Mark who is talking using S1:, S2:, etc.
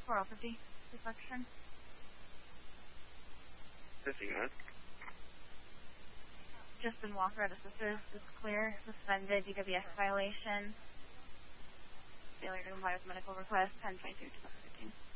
S1: 450, deflection.
S2: 51.
S1: Justin Walker at Assisters is clear. Suspended DWS violation. Failure to comply with medical request, 10/22/2015.